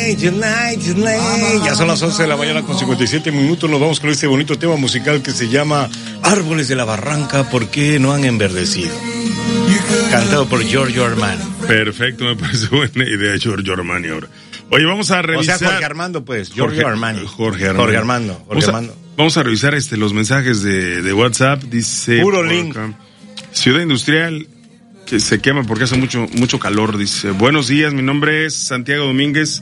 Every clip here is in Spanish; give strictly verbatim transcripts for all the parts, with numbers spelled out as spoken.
late, you're late, you're late. Ya son las once de la mañana con cincuenta y siete minutos. Nos vamos con este bonito tema musical que se llama Árboles de la Barranca, ¿por qué no han enverdecido? Cantado por Giorgio Armani. Perfecto, me parece buena idea, Giorgio Armani ahora. Oye, vamos a revisar. O sea, Jorge Armando, pues. Giorgio Jorge, Armani. Jorge Armando. Jorge Armando. Jorge vamos, a, Armando. vamos a revisar este los mensajes de, de WhatsApp. Dice. Puro link. Acá, Ciudad Industrial que se quema porque hace mucho mucho calor. Dice, buenos días, mi nombre es Santiago Domínguez.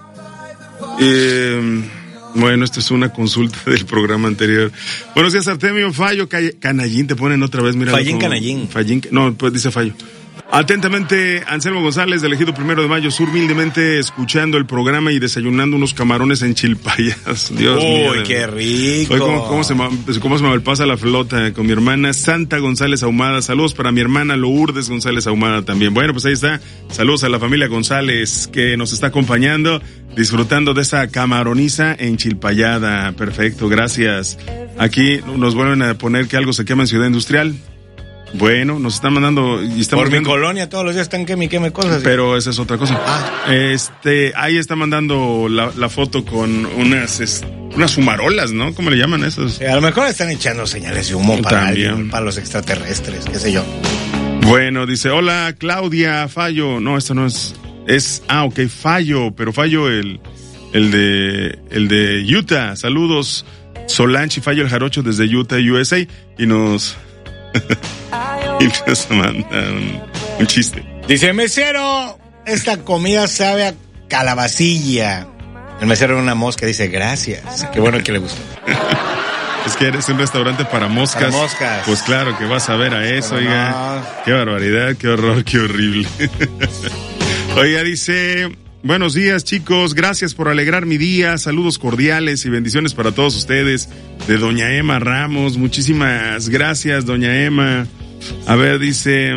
Eh, bueno, esto es una consulta del programa anterior. Buenos días, Artemio. Fallo, Canallín, te ponen otra vez. Mira, Fallín Canallín. Fallín, no, pues dice Fallo. Atentamente, Anselmo González, del Ejido Primero de Mayo Sur, humildemente escuchando el programa y desayunando unos camarones en Chilpayas. Dios Uy, mío. Uy, qué rico. Oye, ¿cómo, cómo, se, ¿cómo se me pasa la flota con mi hermana Santa González Ahumada? Saludos para mi hermana Lourdes González Ahumada también. Bueno, pues ahí está. Saludos a la familia González que nos está acompañando, disfrutando de esa camaroniza en Chilpayada. Perfecto, gracias. Aquí nos vuelven a poner que algo se quema en Ciudad Industrial. Bueno, nos están mandando y estamos por viendo. Mi colonia todos los días están que me queme cosas. Pero esa es otra cosa. Ah. Este, ahí está mandando la, la foto con unas es, unas fumarolas, ¿no? ¿Cómo le llaman esos? Sí, a lo mejor están echando señales de humo para, alguien, para los extraterrestres, qué sé yo. Bueno, dice, hola Claudia, Fallo. No, esto no es, es, ah, ok, Fallo, pero Fallo el, el de, el de Utah. Saludos, Solange y Fallo el Jarocho desde Utah, U S A, y nos... y nos manda un, un chiste. Dice, mesero, esta comida sabe a calabacilla. El mesero era una mosca, dice, gracias. Qué bueno que le gustó. Es que eres un restaurante para moscas. Para moscas. Pues claro que vas a ver a eso, pero oiga. No. Qué barbaridad, qué horror, qué horrible. Oiga, dice... Buenos días, chicos. Gracias por alegrar mi día. Saludos cordiales y bendiciones para todos ustedes. De doña Emma Ramos. Muchísimas gracias, doña Emma. A ver, dice...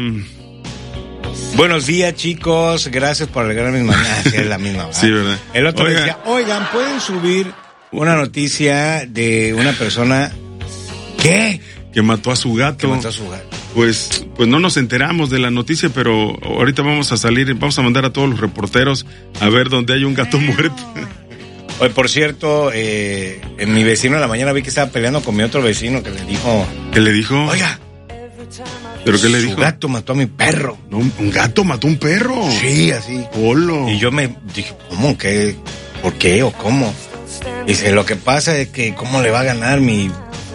Buenos días, chicos. Gracias por alegrar mis mañanas. Es la misma, ¿verdad? Sí, ¿verdad? El otro Oiga. decía, oigan, ¿pueden subir una noticia de una persona... ¿Qué? Que mató a su gato. Que mató a su gato. Pues, pues no nos enteramos de la noticia, pero ahorita vamos a salir, vamos a mandar a todos los reporteros a ver dónde hay un gato muerto. Oye, por cierto, eh, en mi vecino en la mañana vi que estaba peleando con mi otro vecino que le dijo... ¿Qué le dijo? Oiga. ¿Pero qué le dijo? Su gato mató a mi perro. No, ¿un gato mató a un perro? Sí, así. Polo. Y yo me dije, ¿cómo? ¿Qué? ¿Por qué? ¿O cómo? Dice, lo que pasa es que ¿cómo le va a ganar mi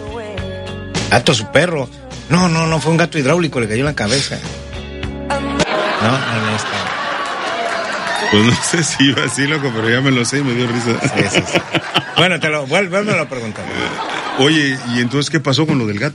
gato a su perro? No, no, no, fue un gato hidráulico, le cayó en la cabeza. No, no está. Pues no sé si iba así, loco, pero ya me lo sé y me dio risa. Sí, sí, sí. Bueno, te lo, vuélveme a preguntar. Oye, ¿y entonces qué pasó con lo del gato?